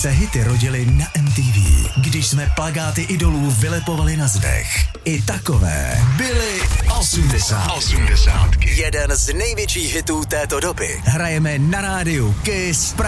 se hity rodily na MTV, když jsme plakáty idolů vylepovali na zdech. I takové byly 80. Jeden z největších hitů této doby hrajeme na rádiu Kiss.